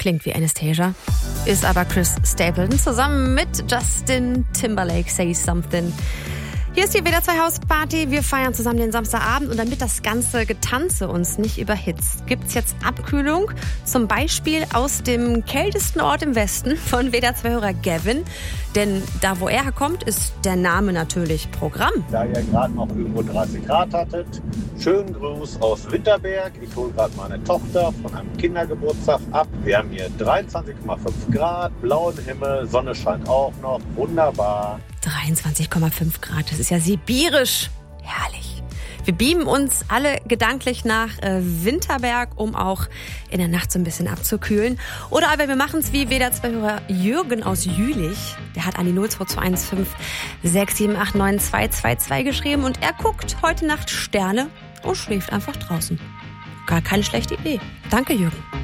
Klingt wie Anastasia. Ist aber Chris Stapleton zusammen mit Justin Timberlake. Say Something. Hier ist die WDR 2 Hausparty. Wir feiern zusammen den Samstagabend und damit das ganze Getanze uns nicht überhitzt, gibt's jetzt Abkühlung. Zum Beispiel aus dem kältesten Ort im Westen von WDR 2-Hörer Gavin. Denn da, wo er herkommt, ist der Name natürlich Programm. Da ihr gerade noch irgendwo 30 Grad hattet, schönen Gruß aus Winterberg. Ich hole gerade meine Tochter von einem Kindergeburtstag ab. Wir haben hier 23,5 Grad, blauen Himmel, Sonne scheint auch noch. Wunderbar. 23,5 Grad, das ist ja sibirisch. Herrlich. Wir beamen uns alle gedanklich nach Winterberg, um auch in der Nacht so ein bisschen abzukühlen. Oder aber wir machen es wie WDR 2-Hörer Jürgen aus Jülich. Der hat an die 02215 6789 222 geschrieben und er guckt heute Nacht Sterne und schläft einfach draußen. Gar keine schlechte Idee. Danke, Jürgen.